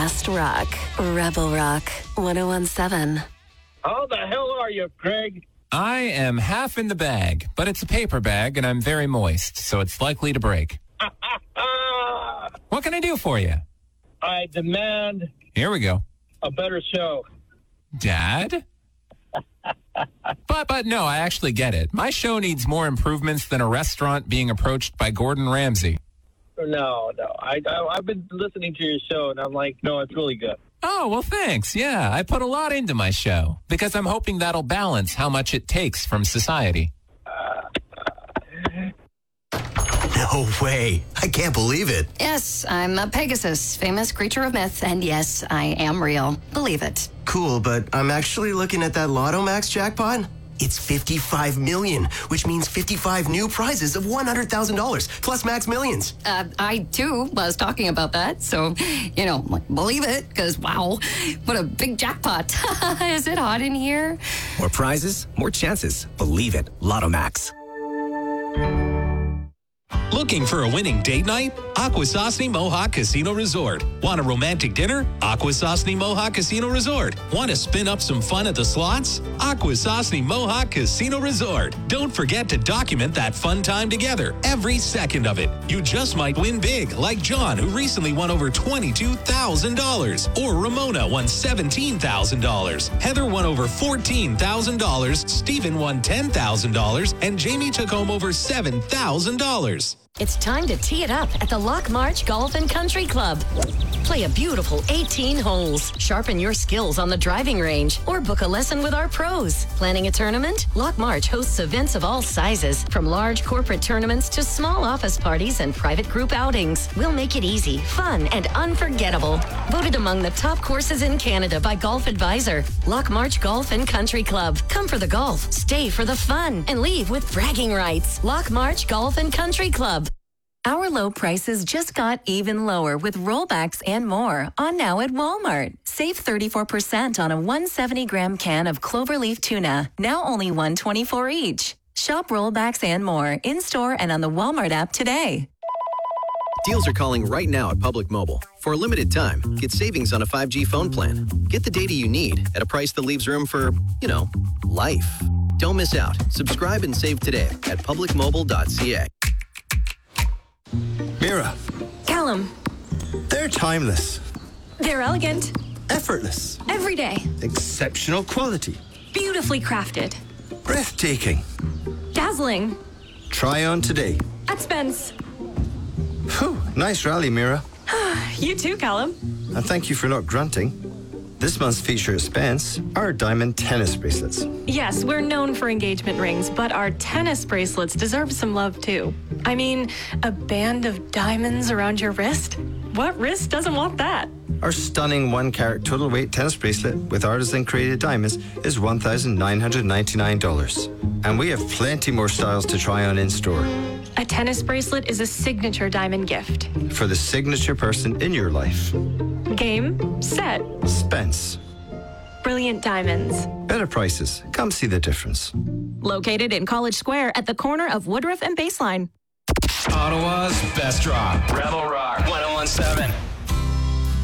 Best Rock, Rebel Rock, 1017. How the hell are you, Craig? I am half in the bag, but it's a paper bag and I'm very moist, so it's likely to break. What can I do for you? I demand Here we go. a better show. Dad? But no, I actually get it. My show needs more improvements than a restaurant being approached by Gordon Ramsay. No. I've been listening to your show, and I'm like, no, it's really good. Oh, well, thanks. Yeah, I put a lot into my show because I'm hoping that'll balance how much it takes from society. No way. I can't believe it. Yes, I'm a Pegasus, famous creature of myth, and yes, I am real. Believe it. Cool, but I'm actually looking at that Lotto Max jackpot. It's 55 million, which means 55 new prizes of $100,000 plus Max Millions. I, too, was talking about that, so, believe it, because, wow, what a big jackpot. Is it hot in here? More prizes, more chances. Believe it. Lotto Max. Looking for a winning date night? Akwesasne Mohawk Casino Resort. Want a romantic dinner? Akwesasne Mohawk Casino Resort. Want to spin up some fun at the slots? Akwesasne Mohawk Casino Resort. Don't forget to document that fun time together, every second of it. You just might win big, like John, who recently won over $22,000. Or Ramona won $17,000. Heather won over $14,000. Stephen won $10,000. And Jamie took home over $7,000. It's time to tee it up at the Lock March Golf and Country Club. Play a beautiful 18 holes, sharpen your skills on the driving range, or book a lesson with our pros. Planning a tournament? Lock March hosts events of all sizes, from large corporate tournaments to small office parties and private group outings. We'll make it easy, fun, and unforgettable. Voted among the top courses in Canada by Golf Advisor. Lock March Golf and Country Club. Come for the golf, stay for the fun, and leave with bragging rights. Lock March Golf and Country Club. Our low prices just got even lower with rollbacks and more on now at Walmart. Save 34% on a 170-gram can of Cloverleaf tuna, now only $1.24 each. Shop rollbacks and more in-store and on the Walmart app today. Deals are calling right now at Public Mobile. For a limited time, get savings on a 5G phone plan. Get the data you need at a price that leaves room for, life. Don't miss out. Subscribe and save today at publicmobile.ca. Mira. Callum. They're timeless. They're elegant. Effortless. Every day. Exceptional quality. Beautifully crafted. Breathtaking. Dazzling. Try on today. At Spence. Whew, nice rally, Mira. You too, Callum. And thank you for not grunting. This month's feature at Spence are diamond tennis bracelets. Yes, we're known for engagement rings, but our tennis bracelets deserve some love too. I mean, a band of diamonds around your wrist? What wrist doesn't want that? Our stunning 1-carat total weight tennis bracelet with artisan-created diamonds is $1,999. And we have plenty more styles to try on in-store. A tennis bracelet is a signature diamond gift. For the signature person in your life. Game, set. Spence. Brilliant diamonds. Better prices. Come see the difference. Located in College Square at the corner of Woodruff and Baseline. Ottawa's best rock. Rebel Rock 1017.